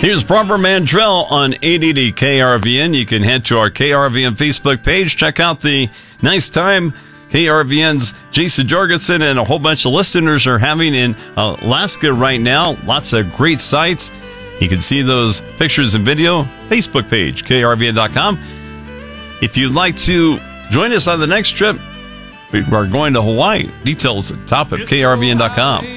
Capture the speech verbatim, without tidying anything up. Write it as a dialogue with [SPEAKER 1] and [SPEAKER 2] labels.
[SPEAKER 1] Here's Barbara Mandrell on eight eighty K R V N. You can head to our K R V N Facebook page. Check out the nice time K R V N's Jason Jorgensen and a whole bunch of listeners are having in Alaska right now. Lots of great sights. You can see those pictures and video. Facebook page, K R V N dot com. If you'd like to join us on the next trip, we are going to Hawaii. Details at top of K R V N dot com.